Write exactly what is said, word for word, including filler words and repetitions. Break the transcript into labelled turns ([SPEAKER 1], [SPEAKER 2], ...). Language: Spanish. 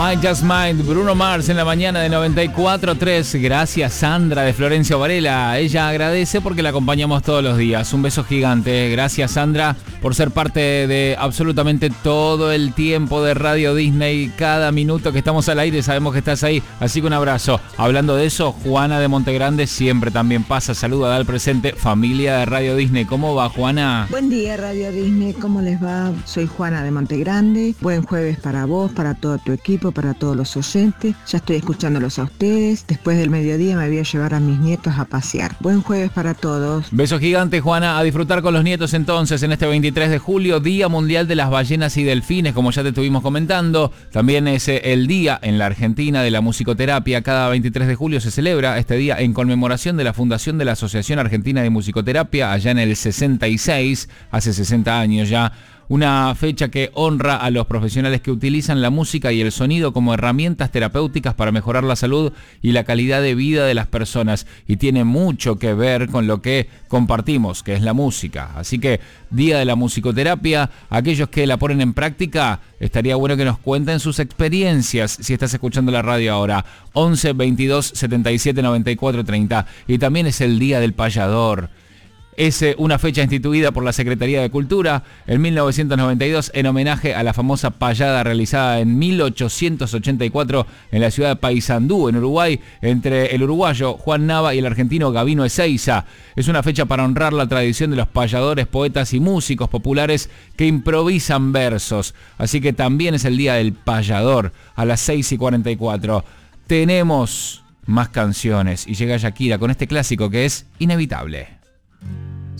[SPEAKER 1] I Just Might, Bruno Mars en la mañana de noventa y cuatro tres. Gracias Sandra de Florencio Varela. Ella agradece porque la acompañamos todos los días. Un beso gigante. Gracias Sandra por ser parte de absolutamente todo el tiempo de Radio Disney. Cada minuto que estamos al aire sabemos que estás ahí. Así que un abrazo. Hablando de eso, Juana de Montegrande siempre también pasa. Saluda, da el presente. Familia de Radio Disney. ¿Cómo va, Juana?
[SPEAKER 2] Buen día, Radio Disney. ¿Cómo les va? Soy Juana de Montegrande. Buen jueves para vos, para todo tu equipo, para todos los oyentes. Ya estoy escuchándolos a ustedes. Después del mediodía me voy a llevar a mis nietos a pasear. Buen jueves para todos.
[SPEAKER 1] Besos gigantes, Juana. A disfrutar con los nietos entonces en este veintitrés de julio, Día Mundial de las Ballenas y Delfines, como ya te estuvimos comentando. También es el día en la Argentina de la musicoterapia. Cada veintitrés de julio se celebra este día en conmemoración de la fundación de la Asociación Argentina de Musicoterapia allá en el sesenta y seis, hace sesenta años ya. Una fecha que honra a los profesionales que utilizan la música y el sonido como herramientas terapéuticas para mejorar la salud y la calidad de vida de las personas. Y tiene mucho que ver con lo que compartimos, que es la música. Así que, Día de la Musicoterapia, aquellos que la ponen en práctica, estaría bueno que nos cuenten sus experiencias si estás escuchando la radio ahora. once veintidós setenta y siete noventa y cuatro treinta. Y también es el Día del Payador. Es una fecha instituida por la Secretaría de Cultura en mil novecientos noventa y dos en homenaje a la famosa payada realizada en mil ochocientos ochenta y cuatro en la ciudad de Paysandú, en Uruguay, entre el uruguayo Juan Nava y el argentino Gabino Ezeiza. Es una fecha para honrar la tradición de los payadores, poetas y músicos populares que improvisan versos. Así que también es el Día del Payador a las seis y cuarenta y cuatro. Tenemos más canciones y llega Shakira con este clásico que es Inevitable.